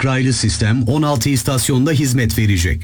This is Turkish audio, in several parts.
sağlayacak raylı sistem 16 istasyonda hizmet verecek.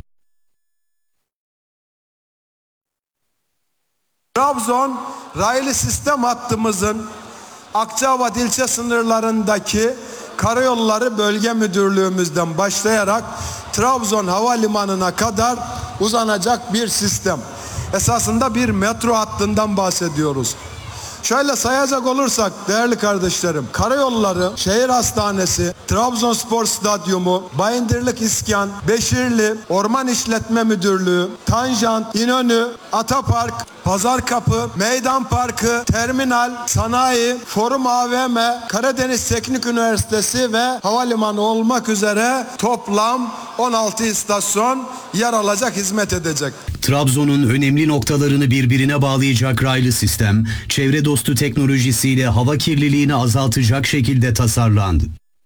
Trabzon raylı sistem hattımızın Akçabat ilçe sınırlarındaki Karayolları Bölge Müdürlüğümüzden başlayarak Trabzon Havalimanı'na kadar uzanacak bir sistem. Esasında bir metro hattından bahsediyoruz. Şöyle sayacak olursak değerli kardeşlerim, Karayolları, Şehir Hastanesi, Trabzonspor Stadyumu, Bayındırlık İskan, Beşirli, Orman İşletme Müdürlüğü, Tanjant, İnönü, Atapark, Pazarkapı, Meydan Parkı, Terminal, Sanayi, Forum AVM, Karadeniz Teknik Üniversitesi ve Havalimanı olmak üzere toplam 16 istasyon yer alacak, hizmet edecek. Trabzon'un önemli noktalarını birbirine bağlayacak raylı sistem, çevre dostu teknolojisiyle hava kirliliğini azaltacak şekilde tasarlandı.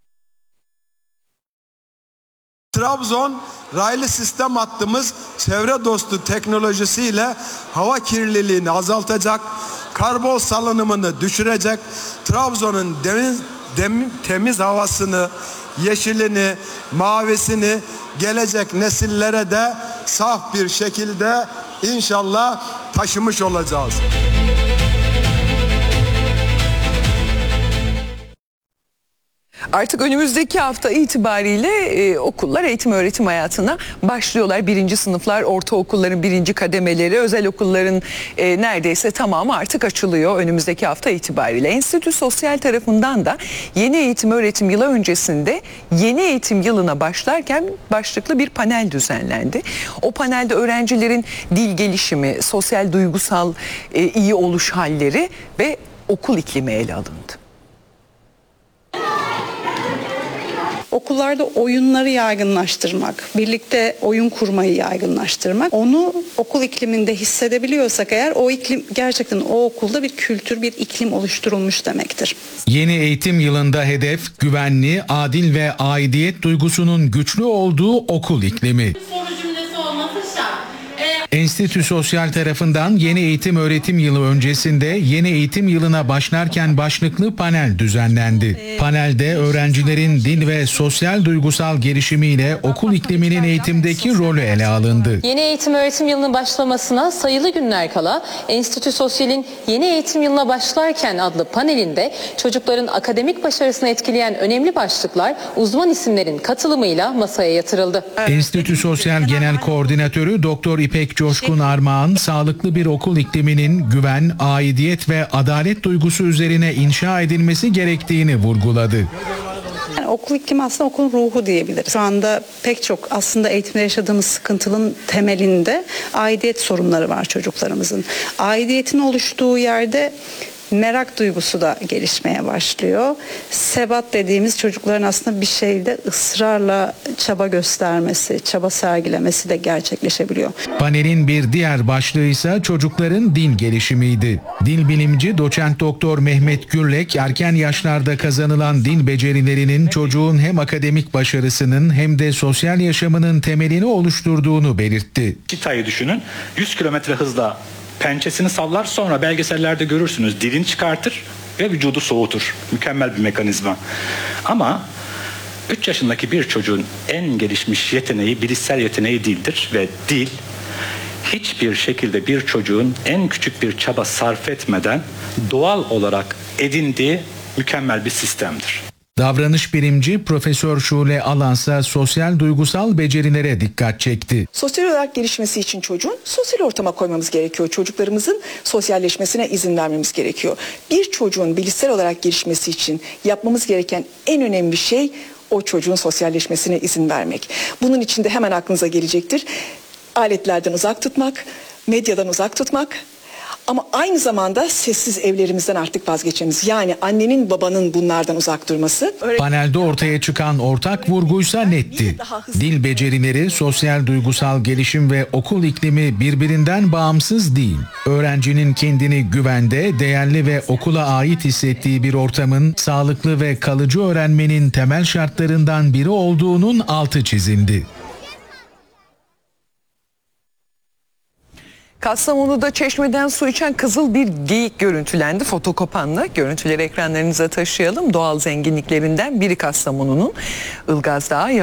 Trabzon raylı sistem hattımız çevre dostu teknolojisiyle hava kirliliğini azaltacak, karbon salınımını düşürecek, Trabzon'un temiz havasını, yeşilini, mavisini gelecek nesillere de saf bir şekilde inşallah taşımış olacağız. Artık önümüzdeki hafta itibariyle okullar eğitim öğretim hayatına başlıyorlar. Birinci sınıflar, ortaokulların birinci kademeleri, özel okulların neredeyse tamamı artık açılıyor önümüzdeki hafta itibariyle. Enstitü Sosyal tarafından da yeni eğitim öğretim yılı öncesinde yeni eğitim yılına başlarken başlıklı bir panel düzenlendi. O panelde öğrencilerin dil gelişimi, sosyal duygusal iyi oluş halleri ve okul iklimi ele alındı. Okullarda oyunları yaygınlaştırmak, birlikte oyun kurmayı yaygınlaştırmak, onu okul ikliminde hissedebiliyorsak eğer o iklim gerçekten o okulda bir kültür, bir iklim oluşturulmuş demektir. Yeni eğitim yılında hedef güvenli, adil ve aidiyet duygusunun güçlü olduğu okul iklimi. Enstitü Sosyal tarafından yeni eğitim öğretim yılı öncesinde yeni eğitim yılına başlarken başlıklı panel düzenlendi. Panelde öğrencilerin dil ve sosyal duygusal gelişimiyle okul ikliminin eğitimdeki rolü ele alındı. Yeni eğitim öğretim yılının başlamasına sayılı günler kala Enstitü Sosyal'in yeni eğitim yılına başlarken adlı panelinde çocukların akademik başarısını etkileyen önemli başlıklar uzman isimlerin katılımıyla masaya yatırıldı. Enstitü Sosyal Genel Koordinatörü Doktor İpek Coşkun Armağan, sağlıklı bir okul ikliminin güven, aidiyet ve adalet duygusu üzerine inşa edilmesi gerektiğini vurguladı. Yani okul iklimi aslında okulun ruhu diyebiliriz. Şu anda pek çok aslında eğitimde yaşadığımız sıkıntının temelinde aidiyet sorunları var çocuklarımızın. Aidiyetin oluştuğu yerde merak duygusu da gelişmeye başlıyor. Sebat dediğimiz çocukların aslında bir şeyde ısrarla çaba göstermesi, çaba sergilemesi de gerçekleşebiliyor. Panelin bir diğer başlığı ise çocukların dil gelişimiydi. Dil bilimci doçent doktor Mehmet Gürlek, erken yaşlarda kazanılan dil becerilerinin çocuğun hem akademik başarısının hem de sosyal yaşamının temelini oluşturduğunu belirtti. Çitayı düşünün, 100 kilometre hızla pençesini sallar, sonra belgesellerde görürsünüz dilini çıkartır ve vücudu soğutur. Mükemmel bir mekanizma. Ama 3 yaşındaki bir çocuğun en gelişmiş yeteneği bilişsel yeteneği dildir ve dil hiçbir şekilde bir çocuğun en küçük bir çaba sarf etmeden doğal olarak edindiği mükemmel bir sistemdir. Davranış bilimci Profesör Şule Alansa sosyal duygusal becerilere dikkat çekti. Sosyal olarak gelişmesi için çocuğun sosyal ortama koymamız gerekiyor. Çocuklarımızın sosyalleşmesine izin vermemiz gerekiyor. Bir çocuğun bilişsel olarak gelişmesi için yapmamız gereken en önemli şey o çocuğun sosyalleşmesine izin vermek. Bunun için de hemen aklınıza gelecektir. Aletlerden uzak tutmak, medyadan uzak tutmak. Ama aynı zamanda sessiz evlerimizden artık vazgeçmemiz. Yani annenin babanın bunlardan uzak durması. Panelde ortaya çıkan ortak vurguysa netti. Dil becerileri, sosyal duygusal gelişim ve okul iklimi birbirinden bağımsız değil. Öğrencinin kendini güvende, değerli ve okula ait hissettiği bir ortamın sağlıklı ve kalıcı öğrenmenin temel şartlarından biri olduğunun altı çizildi. Kastamonu'da çeşmeden su içen kızıl bir geyik görüntülendi fotokopanla. Görüntüleri ekranlarınıza taşıyalım. Doğal zenginliklerinden biri Kastamonu'nun Ilgaz Dağı.